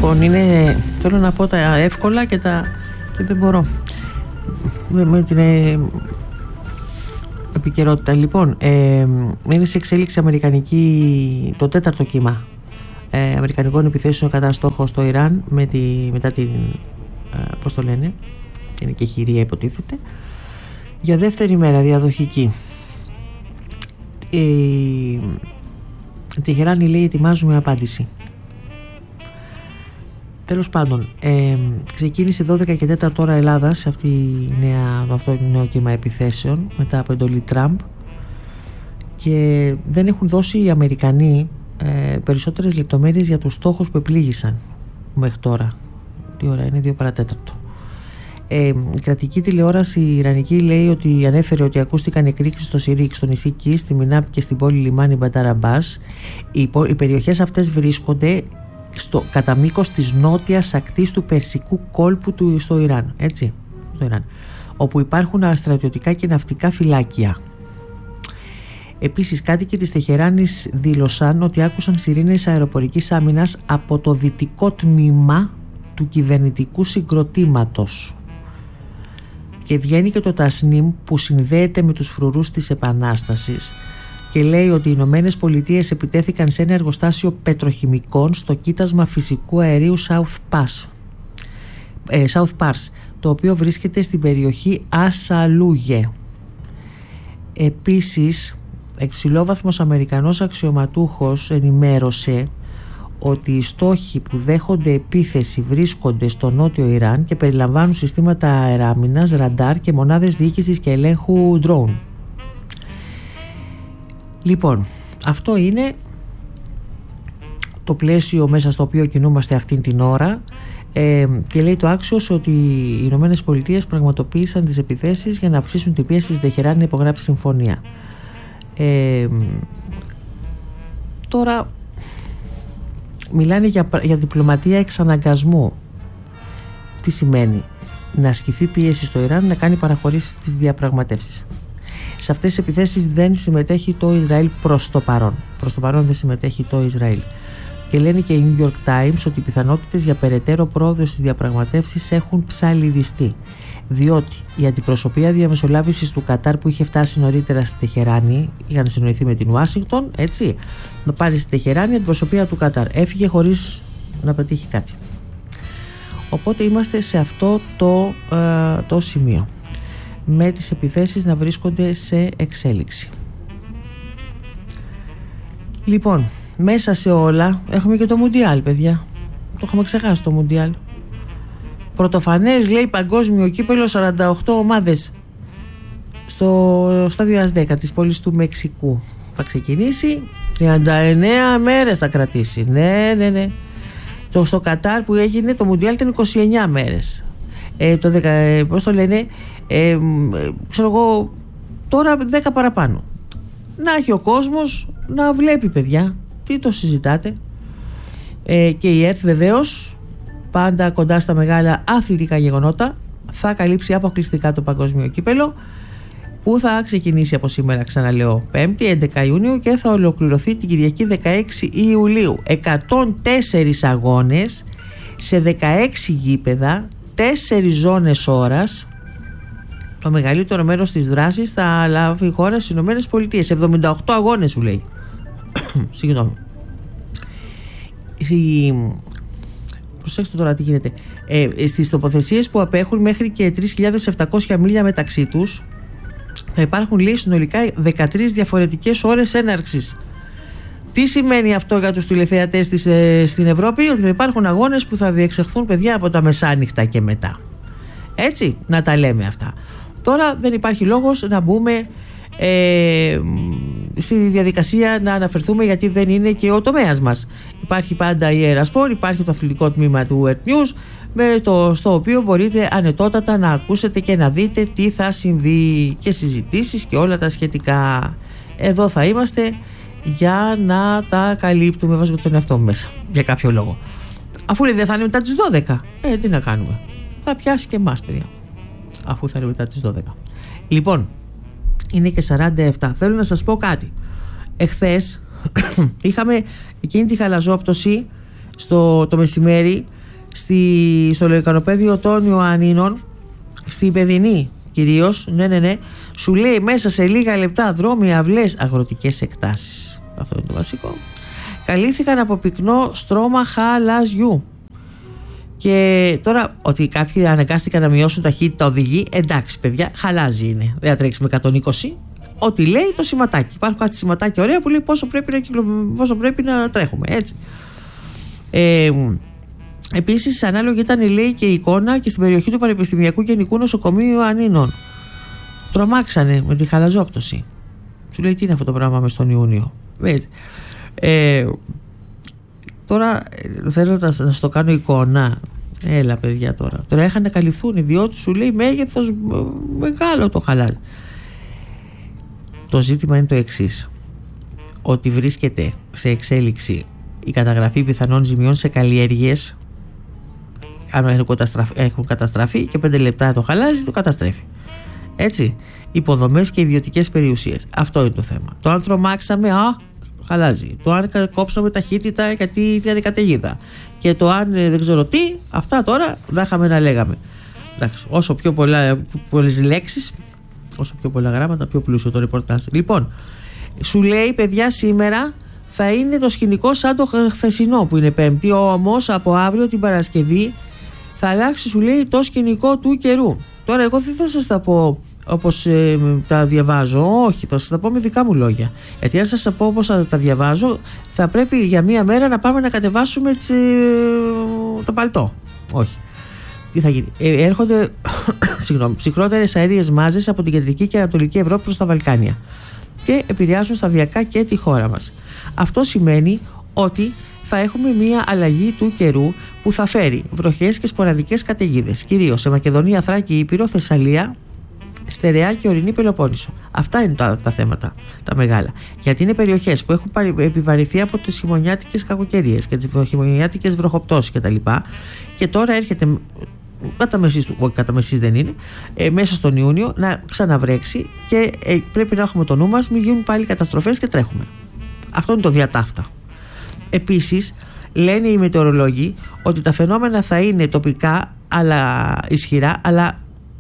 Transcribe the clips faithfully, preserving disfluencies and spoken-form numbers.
Λοιπόν, είναι, θέλω να πω τα εύκολα και τα και δεν μπορώ με την ε, επικαιρότητα. Λοιπόν, ε, είναι σε εξέλιξη αμερικανική, το τέταρτο κύμα ε, αμερικανικών επιθέσεων κατά στόχο στο Ιράν με τη, μετά την ε, πώς το λένε, είναι και χειρία υποτίθεται, για δεύτερη μέρα διαδοχική. Η Τεχεράνη λέει ετοιμάζουμε απάντηση. Τέλος πάντων, ε, ξεκίνησε δώδεκα και τέσσερα ώρα Ελλάδα σε αυτή η νέα, αυτό το νέο κύμα επιθέσεων μετά από εντολή Τραμπ, και δεν έχουν δώσει οι Αμερικανοί ε, περισσότερες λεπτομέρειες για τους στόχους που επλήγησαν μέχρι τώρα. Τι ώρα είναι, δύο παρατέταρτο. Ε, η κρατική τηλεόραση η Ιρανική λέει ότι ανέφερε ότι ακούστηκαν εκρήξεις στο Σιρίκ, στο νησί Κι, στη Μινάπ και στην πόλη λιμάνι Μπανταραμπάς. Οι, οι περιοχές αυτές βρίσκονται στο, κατά μήκος της νότιας ακτής του Περσικού κόλπου του, στο Ιράν, έτσι, στο Ιράν, όπου υπάρχουν στρατιωτικά και ναυτικά φυλάκια. Επίσης, κάτοικοι της Τεχεράνης δήλωσαν ότι άκουσαν σιρήνες αεροπορικής άμυνας από το δυτικό τμήμα του κυβερνητικού συγκροτήματος. Και βγαίνει και το Τασνίμ που συνδέεται με τους φρουρούς της Επανάστασης και λέει ότι οι Ηνωμένες Πολιτείες επιτέθηκαν σε ένα εργοστάσιο πετροχημικών στο κοίτασμα φυσικού αερίου South Pass, ε, South Pars, το οποίο βρίσκεται στην περιοχή Ασαλούγε. Επίσης, υψηλόβαθμος Αμερικανός αξιωματούχος ενημέρωσε ότι οι στόχοι που δέχονται επίθεση βρίσκονται στο νότιο Ιράν και περιλαμβάνουν συστήματα αεράμινας, ραντάρ και μονάδες διοίκησης και ελέγχου drone. Λοιπόν, αυτό είναι το πλαίσιο μέσα στο οποίο κινούμαστε αυτήν την ώρα, ε, και λέει το Axios ότι οι Ηνωμένες Πολιτείες πραγματοποίησαν τις επιθέσεις για να αυξήσουν την πίεση της Τεχεράνη να υπογράψει συμφωνία. Ε, τώρα μιλάνε για, για διπλωματία εξαναγκασμού. Τι σημαίνει? Να ασκηθεί πίεση στο Ιράν να κάνει παραχωρήσεις στις διαπραγματεύσεις. Σε αυτές τις επιθέσεις δεν συμμετέχει το Ισραήλ προς το παρόν. Προς το παρόν δεν συμμετέχει το Ισραήλ. Και λένε και οι New York Times ότι οι πιθανότητες για περαιτέρω πρόοδο στις διαπραγματεύσεις έχουν ψαλιδιστεί. Διότι η αντιπροσωπεία διαμεσολάβησης του Κατάρ που είχε φτάσει νωρίτερα στη Τεχεράνη, είχαν συνοηθεί με την Ουάσιγκτον, έτσι, να πάρει στη Τεχεράνη η αντιπροσωπεία του Κατάρ. Έφυγε χωρίς να πετύχει κάτι. Οπότε είμαστε σε αυτό το, ε, το σημείο, με τις επιθέσεις να βρίσκονται σε εξέλιξη. Λοιπόν, μέσα σε όλα έχουμε και το Μουντιάλ, παιδιά. Το έχουμε ξεχάσει το Μουντιάλ. Πρωτοφανές, λέει, παγκόσμιο κύπελο, σαράντα οκτώ ομάδες στο στάδιο ες δέκα της πόλης του Μεξικού. Θα ξεκινήσει, τριάντα εννέα μέρες θα κρατήσει. Ναι, ναι, ναι. Το, στο Κατάρ που έγινε το Μουντιάλ ήταν είκοσι εννέα μέρες. Ε, το δέκα, πώς το λένε, ε, ξέρω εγώ, τώρα δέκα παραπάνω. Να έχει ο κόσμος να βλέπει, παιδιά. Τι το συζητάτε? Ε, και η ΕΡΤ βεβαίως, πάντα κοντά στα μεγάλα αθλητικά γεγονότα, θα καλύψει αποκλειστικά το παγκόσμιο κύπελο, που θα ξεκινήσει από σήμερα, ξαναλέω, πέμπτη έντεκα Ιουνίου και θα ολοκληρωθεί την Κυριακή δεκαέξι Ιουλίου. εκατόν τέσσερις αγώνες σε δεκαέξι γήπεδα, τέσσερις ζώνες ώρας. Το μεγαλύτερο μέρος της δράσης θα λάβει η χώρα στις Ηνωμένες Πολιτείες. εβδομήντα οκτώ αγώνες, σου λέει. Συγγνώμη. Η... Προσέξτε τώρα τι γίνεται. Ε, στις τοποθεσίες που απέχουν μέχρι και τρεις χιλιάδες επτακόσια μίλια μεταξύ τους, θα υπάρχουν, λέει, συνολικά δεκατρείς διαφορετικές ώρες έναρξης. Τι σημαίνει αυτό για τους τηλεθεατές της, ε, στην Ευρώπη? Ότι θα υπάρχουν αγώνες που θα διεξαχθούν, παιδιά, από τα μεσάνυχτα και μετά. Έτσι, να τα λέμε αυτά. Τώρα δεν υπάρχει λόγος να μπούμε ε, στη διαδικασία να αναφερθούμε, γιατί δεν είναι και ο τομέας μας. Υπάρχει πάντα η Ερασπορ, υπάρχει το αθλητικό τμήμα του Earth News, με το, στο οποίο μπορείτε ανετότατα να ακούσετε και να δείτε τι θα συμβεί και συζητήσεις και όλα τα σχετικά. Εδώ θα είμαστε για να τα καλύπτουμε. Βάζω τον εαυτό μου μέσα για κάποιο λόγο. Αφού λέει δεν θα είναι μετά τις δώδεκα, ε, τι να κάνουμε, θα πιάσει και εμάς, παιδιά, αφού θα είναι μετά τις δώδεκα. Λοιπόν, είναι και σαράντα επτά. Θέλω να σας πω κάτι. Εχθές είχαμε εκείνη τη χαλαζόπτωση στο το μεσημέρι στη, στο λεκανοπέδιο των Ιωαννίνων, στη Παιδινή κυρίως, ναι, ναι, ναι, σου λέει μέσα σε λίγα λεπτά δρόμοι, αυλές, αγροτικές εκτάσεις. Αυτό είναι το βασικό. Καλύφθηκαν από πυκνό στρώμα χαλαζιού. Και τώρα ότι κάποιοι αναγκάστηκαν να μειώσουν ταχύτητα οδηγεί, εντάξει παιδιά, χαλάζει είναι. Δεν θα τρέξει με εκατόν είκοσι. Ό,τι λέει το σηματάκι. Υπάρχουν κάτι σηματάκι ωραία που λέει πόσο πρέπει να, κυκλο... πόσο πρέπει να τρέχουμε, έτσι. Ε, Επίσης, ανάλογη ήταν, λέει, και η εικόνα και στην περιοχή του Πανεπιστημιακού Γενικού Νοσοκομείου Ιωαννίνων. Τρομάξανε με τη χαλαζόπτωση. Σου λέει τι είναι αυτό το πράγμα μες τον Ιούνιο. Ε, τώρα θέλω να σας το κάνω εικόνα. Έλα παιδιά τώρα. Τώρα είχαν να καλυφθούν, διότι σου λέει μέγεθος μεγάλο το χαλάζι. Το ζήτημα είναι το εξής. Ότι βρίσκεται σε εξέλιξη η καταγραφή πιθανών ζημιών σε καλλιέργειες. Αν έχουν καταστραφεί, έχουν καταστραφεί και πέντε λεπτά το χαλάζι το καταστρέφει. Έτσι. Υποδομές και ιδιωτικές περιουσίες. Αυτό είναι το θέμα. Το αν τρομάξαμε, α, χαλάζει. Το αν κόψαμε ταχύτητα γιατί ήταν καταιγίδα. Και το αν δεν ξέρω τι, αυτά τώρα δεν είχαμε να λέγαμε. Εντάξει, όσο πιο πολλά, πολλές λέξεις, όσο πιο πολλά γράμματα, πιο πλούσιο το ρεπορτάζ. Λοιπόν, σου λέει παιδιά σήμερα θα είναι το σκηνικό σαν το χθεσινό που είναι Πέμπτη, όμως από αύριο την Παρασκευή θα αλλάξει, σου λέει, το σκηνικό του καιρού. Τώρα εγώ δεν θα σας τα πω όπως ε, τα διαβάζω, όχι, θα σας τα πω με δικά μου λόγια. Γιατί αν σας τα πω όπως θα τα διαβάζω, θα πρέπει για μία μέρα να πάμε να κατεβάσουμε τσι, το παλτό. Όχι. Τι θα γίνει. Ε, έρχονται συγγνώμη, ψυχρότερες αέριες μάζες από την κεντρική και ανατολική Ευρώπη προς τα Βαλκάνια και επηρεάζουν σταδιακά και τη χώρα μας. Αυτό σημαίνει ότι θα έχουμε μία αλλαγή του καιρού που θα φέρει βροχές και σποραδικές καταιγίδες, κυρίως σε Μακεδονία, Θράκη, Ήπειρο, Θεσσαλία, Στερεά και Ορεινή Πελοπόννησο. Αυτά είναι τα, τα θέματα, τα μεγάλα. Γιατί είναι περιοχές που έχουν επιβαρυνθεί από τις χειμωνιάτικες κακοκαιρίες και τις χειμωνιάτικες βροχοπτώσεις κτλ. Και τώρα έρχεται, κατά μεσής, όχι κατά μεσής δεν είναι, ε, μέσα στον Ιούνιο να ξαναβρέξει και ε, πρέπει να έχουμε το νου μας, μην γίνουν πάλι καταστροφές και τρέχουμε. Αυτό είναι το διατάφτα. Επίσης, λένε οι μετεωρολόγοι ότι τα φαινόμενα θα είναι τοπικά, αλλά ισχυρά, αλλά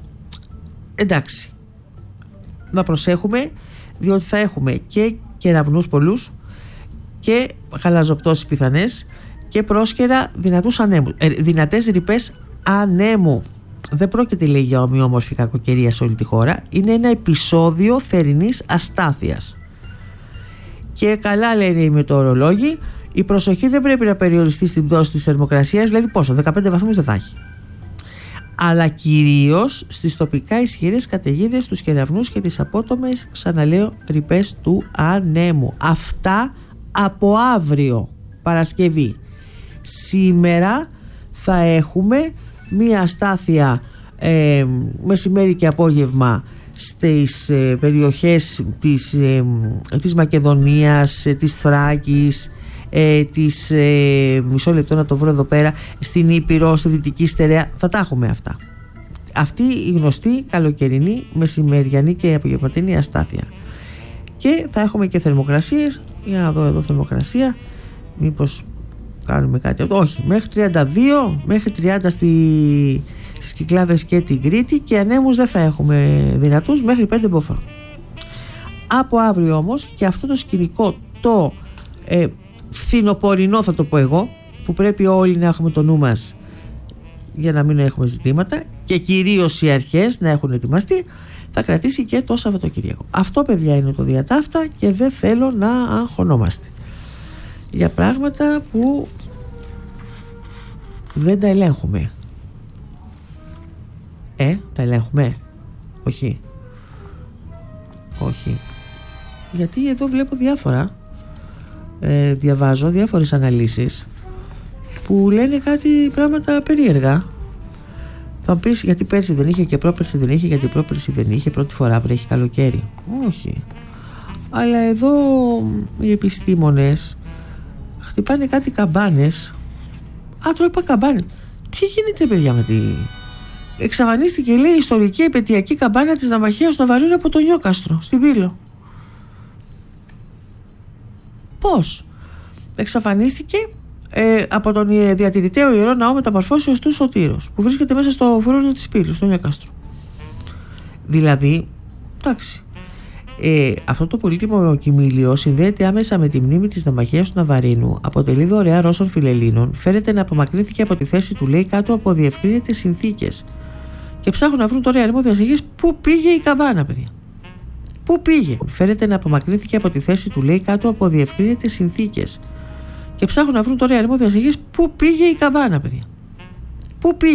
εντάξει, να προσέχουμε, διότι θα έχουμε και κεραυνούς πολλούς και χαλαζοπτώσεις πιθανές και πρόσκαιρα δυνατούς ανέμους, ε, δυνατές ρηπές ανέμου. Δεν πρόκειται, λέει, για ομοιόμορφη κακοκαιρία σε όλη τη χώρα. Είναι ένα επεισόδιο θερινής αστάθειας. Και καλά λένε οι μετεωρολόγοι, η προσοχή δεν πρέπει να περιοριστεί στην πτώση της θερμοκρασίας, δηλαδή πόσο, δεκαπέντε βαθμούς δεν θα έχει. Αλλά κυρίως στις τοπικά ισχυρές καταιγίδες, τους κεραυνούς και τις απότομες, ξαναλέω, ρηπές του ανέμου. Αυτά από αύριο Παρασκευή. Σήμερα θα έχουμε μία αστάθεια ε, μεσημέρι και απόγευμα στις ε, περιοχές της, ε, της Μακεδονίας, ε, της Θράκης, ε, της, ε, μισό λεπτό να το βρω εδώ πέρα, στην Ήπειρο, στη Δυτική Στερεά, θα τα έχουμε αυτά. Αυτή η γνωστή καλοκαιρινή, μεσημεριανή και απογευματινή αστάθεια. Και θα έχουμε και θερμοκρασίες, για να δω εδώ θερμοκρασία, μήπως κάνουμε κάτι από το, όχι, μέχρι τριάντα δύο, μέχρι τριάντα στη, στις Κυκλάδες και την Κρήτη, και ανέμους δεν θα έχουμε δυνατούς μέχρι πέντε μποφόρ. Από αύριο όμως, και αυτό το σκηνικό το ε, φθινοπορεινό θα το πω εγώ, που πρέπει όλοι να έχουμε το νου μας για να μην έχουμε ζητήματα και κυρίως οι αρχές να έχουν ετοιμαστεί, θα κρατήσει και το Σαββατοκύριακο. Αυτό, παιδιά, είναι το διατάφτα και δεν θέλω να αγχωνόμαστε για πράγματα που δεν τα ελέγχουμε. Ε, τα ελέγχουμε? Όχι. Όχι. Γιατί εδώ βλέπω διάφορα, ε, διαβάζω διάφορες αναλύσεις που λένε κάτι πράγματα περίεργα. Θα πεις γιατί πέρσι δεν είχε και πρόπερσι δεν είχε, γιατί πρόπερσι δεν είχε, πρώτη φορά βρέχει καλοκαίρι. Όχι. Αλλά εδώ οι επιστήμονες χτυπάνε κάτι καμπάνες. Α, τώρα είπα καμπάνες. Τι γίνεται, παιδιά, με τη... Εξαφανίστηκε, λέει, η ιστορική επαιτειακή καμπάνα της ναυαγίας του Ναβαρίνου από το Νιόκαστρο, στην Πύλο. Πώς? Εξαφανίστηκε ε, από τον διατηρηταίο Ιερό Ναό Μεταμορφώσεως του Σωτήρος, που βρίσκεται μέσα στο φρούριο της Πύλου, στο Νιοκάστρο. Δηλαδή, εντάξει, ε, αυτό το πολύτιμο κοιμήλιο συνδέεται άμεσα με τη μνήμη της ναυαγίας του Ναβαρίνου, αποτελεί δωρεά Ρώσων φιλελλήνων, φαίνεται να απομακρύνθηκε από τη θέση του, λέει, κάτω από διευκρίνητες συνθήκες. Και ψάχνουν να βρουν τώρα οι αρμόδιες αρχές πού πήγε η καμπάνα, παιδιά. Πού πήγε. Φαίνεται να απομακρύνθηκε από τη θέση του, λέει, κάτω από διευκρίνητες συνθήκες. Και ψάχνουν να βρουν τώρα οι αρμόδιες αρχές πού πήγε η καμπάνα, παιδιά. Πού πήγε.